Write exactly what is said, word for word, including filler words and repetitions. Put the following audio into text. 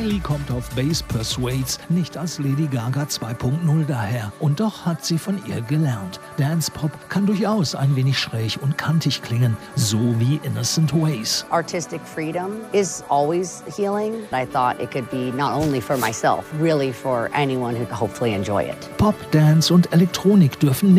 Miley kommt auf Bass Persuades nicht als Lady Gaga zwei Punkt null daher. Und doch hat sie von ihr gelernt. Dance-Pop kann durchaus ein wenig schräg und kantig klingen, so wie Innocent Ways. Artistic freedom is always healing. I thought it could be not only for myself, really for anyone who hopefully enjoy it. Pop, Dance und Elektronik dürfen